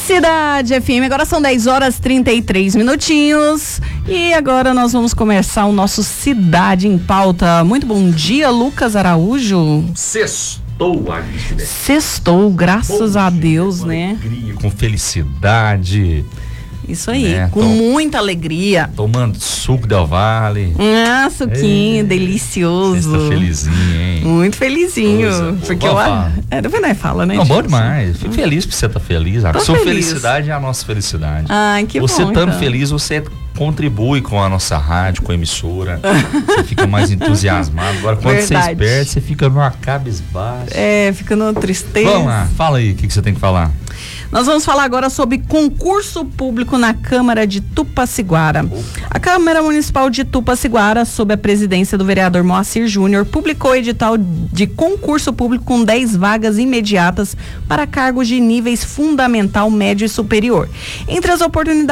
Cidade FM, agora são 10h33 e agora nós vamos começar o nosso Cidade em Pauta. Muito bom dia, Lucas Araújo. Sextou, Alice. Sextou, graças a Deus, com né? Alegria, com felicidade. Isso aí, né? com muita alegria. Tomando suco Del Valle. Suquinho, delicioso. Você tá felizinho, hein? Muito felizinho. Coisa, porque depois nós fala, né? Não, bom demais. Fico feliz porque você tá feliz. A sua felicidade é a nossa felicidade. Ai, que você bom. Estando então. feliz, você contribui com a nossa rádio, com a emissora. Você fica mais entusiasmado. Agora, quando você perde, você fica numa cabisbaixa. Fica numa tristeza. Vamos lá, fala aí o que você tem que falar. Nós vamos falar agora sobre concurso público na Câmara de Tupaciguara. A Câmara Municipal de Tupaciguara, sob a presidência do vereador Moacir Júnior, publicou edital de concurso público com 10 vagas imediatas para cargos de níveis fundamental, médio e superior. Entre as oportunidades